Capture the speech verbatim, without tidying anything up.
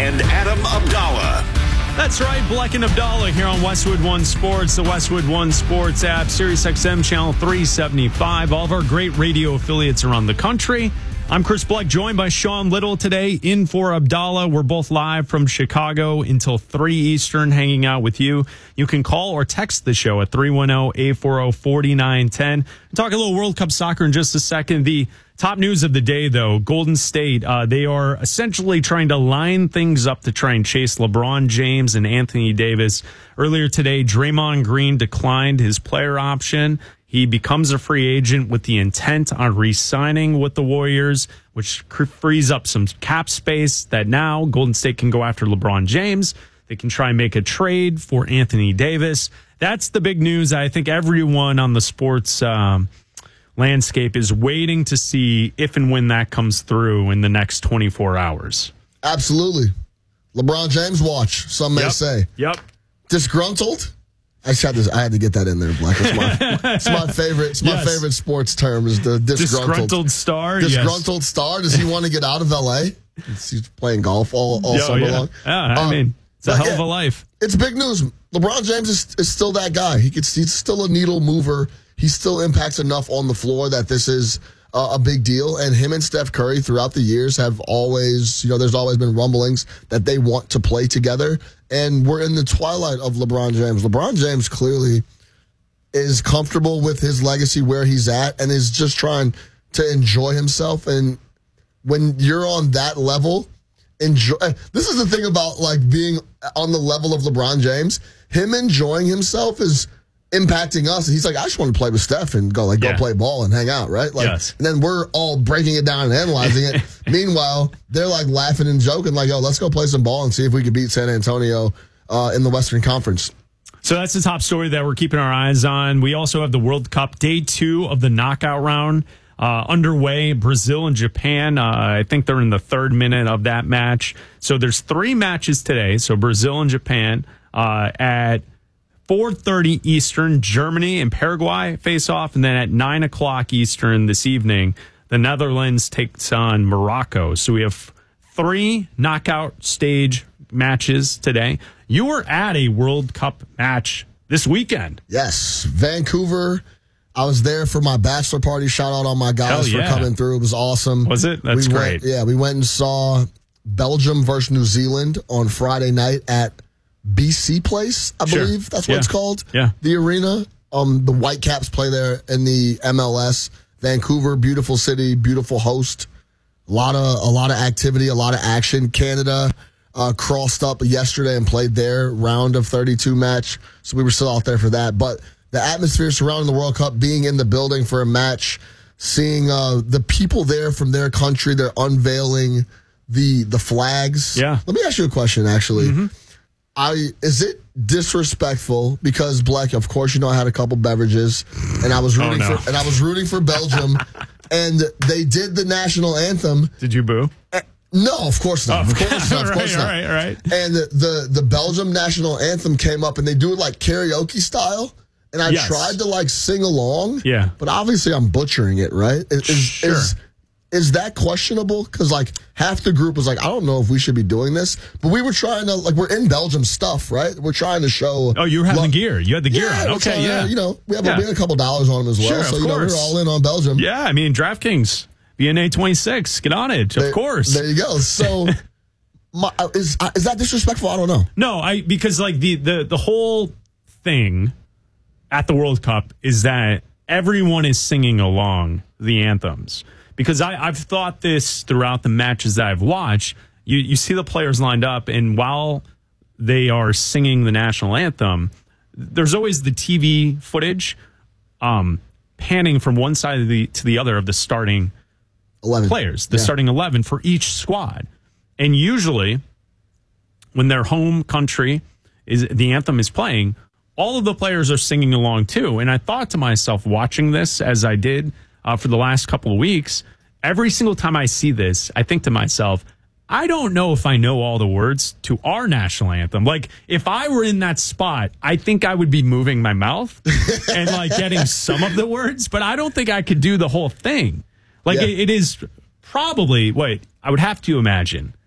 and Adam Abdallah. That's right, Bleck and Abdallah here on Westwood One Sports, the Westwood One Sports app, Sirius X M channel three seventy-five, all of our great radio affiliates around the country. I'm Chris Bleck, joined by Sean Little today, in for Abdallah. We're both live from Chicago until three Eastern, hanging out with you. You can call or text the show at three one zero, eight four zero, four nine one zero. We'll talk a little World Cup soccer in just a second. The top news of the day, though, Golden State, uh, they are essentially trying to line things up to try and chase LeBron James and Anthony Davis. Earlier today, Draymond Green declined his player option. He becomes a free agent with the intent on re-signing with the Warriors, which frees up some cap space that now Golden State can go after LeBron James. They can try and make a trade for Anthony Davis. That's the big news. I think everyone on the sports um, landscape is waiting to see if and when that comes through in the next twenty-four hours. Absolutely. LeBron James watch, some may yep. say. Yep. Disgruntled? I just had to, I had to get that in there, Black. It's my, it's my favorite. It's my yes. favorite sports term is the disgruntled. Disgruntled star. Disgruntled yes. star. Does he want to get out of L A? He's playing golf all, all Yo, summer yeah. long. Yeah, I um, mean, it's a hell yeah, of a life. It's big news. LeBron James is, is still that guy. He gets, he's still a needle mover. He still impacts enough on the floor that this is uh, a big deal. And him and Steph Curry throughout the years have always, you know, there's always been rumblings that they want to play together. And we're in the twilight of LeBron James. LeBron James clearly is comfortable with his legacy where he's at and is just trying to enjoy himself. And when you're on that level, enjoy. This is the thing about like being on the level of LeBron James. Him enjoying himself is impacting us. He's like, I just want to play with Steph and go like yeah. go play ball and hang out, right? Like, yes. And then we're all breaking it down and analyzing it. Meanwhile, they're like laughing and joking, like, yo, let's go play some ball and see if we can beat San Antonio uh, in the Western Conference. So that's the top story that we're keeping our eyes on. We also have the World Cup, day two of the knockout round uh, underway. Brazil and Japan, uh, I think they're in the third minute of that match. So there's three matches today. So Brazil and Japan uh, at four thirty Eastern, Germany and Paraguay face off. And then at nine o'clock Eastern this evening, the Netherlands takes on Morocco. So we have three knockout stage matches today. You were at a World Cup match this weekend. Yes, Vancouver. I was there for my bachelor party. Shout out all my guys yeah. for coming through. It was awesome. Was it? That's we great. Went, yeah, we went and saw Belgium versus New Zealand on Friday night at B C Place, I sure. believe that's what yeah. it's called. Yeah. The arena. Um, the Whitecaps play there in the M L S. Vancouver, beautiful city, beautiful host. A lot of a lot of activity, a lot of action. Canada uh, crossed up yesterday and played their round of thirty-two match, so we were still out there for that. But the atmosphere surrounding the World Cup, being in the building for a match, seeing uh, the people there from their country, they're unveiling the the flags. Yeah. Let me ask you a question, actually. Mm-hmm. I is it disrespectful because Black, of course, you know I had a couple beverages and I was rooting oh, no. for and I was rooting for Belgium and they did the national anthem. Did you boo? Uh, no, of course not. Oh, of course not. Of course right, not. All right, all right. And the, the the Belgium national anthem came up and they do it like karaoke style. And I yes. tried to like sing along. Yeah. But obviously I'm butchering it, right? Is, sure. Is, Is that questionable? Because, like, half the group was like, I don't know if we should be doing this. But we were trying to, like, we're in Belgium stuff, right? We're trying to show. Oh, you were having love. gear. You had the gear yeah, on. Okay, yeah. To, you know, we, have yeah. a, we had a couple dollars on them as well. Sure, so, of you know, course. we were all in on Belgium. Yeah, I mean, DraftKings, B N A twenty-six, get on it, of there, course. There you go. So, my, is is that disrespectful? I don't know. No, I because, like, the, the, the whole thing at the World Cup is that everyone is singing along the anthems. Because I, I've thought this throughout the matches that I've watched. You, you see the players lined up, and while they are singing the national anthem, there's always the T V footage um, panning from one side of the, to the other of the starting eleven players, the yeah. starting eleven for each squad. And usually, when their home country is the anthem is playing, all of the players are singing along too. And I thought to myself, watching this as I did Uh, for the last couple of weeks, every single time I see this, I think to myself, I don't know if I know all the words to our national anthem. Like, if I were in that spot, I think I would be moving my mouth and, like, getting some of the words, but I don't think I could do the whole thing. Like, yeah. it, it is probably, wait, I would have to imagine